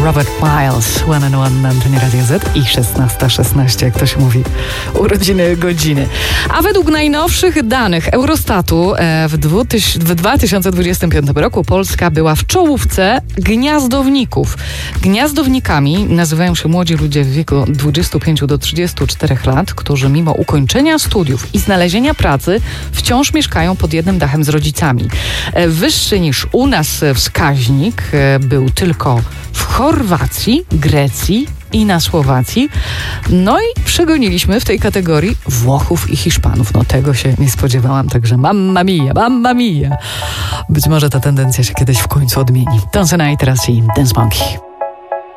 Robert Miles, One and One na antenie Radia Z i 16:16, jak to się mówi, urodziny godziny. A według najnowszych danych Eurostatu w 2025 roku Polska była w czołówce gniazdowników. Gniazdownikami nazywają się młodzi ludzie w wieku 25 do 34 lat, którzy mimo ukończenia studiów i znalezienia pracy wciąż mieszkają pod jednym dachem z rodzicami. Wyższy niż u nas wskaźnik był tylko w Chorwacji, Grecji i na Słowacji. No i przegoniliśmy w tej kategorii Włochów i Hiszpanów. No tego się nie spodziewałam, także mamma mia, mamma mia. Być może ta tendencja się kiedyś w końcu odmieni. Tonsena i teraz i Dance Monkey.